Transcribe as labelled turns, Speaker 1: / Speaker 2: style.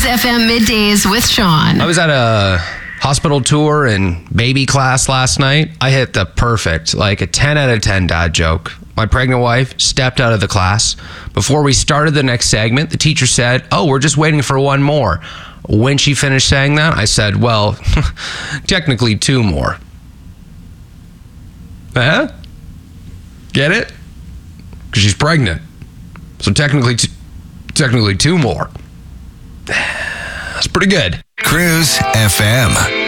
Speaker 1: FM Middays with Sean.
Speaker 2: I was at a hospital tour and baby class last night. I hit the perfect, like a 10 out of 10 dad joke. My pregnant wife stepped out of the class. Before we started the next segment, the teacher said, "Oh, we're just waiting for one more." When she finished saying that, I said, "Well, technically two more." Huh? Get it? Because she's pregnant. So technically two more. That's pretty good.
Speaker 3: Cruise FM.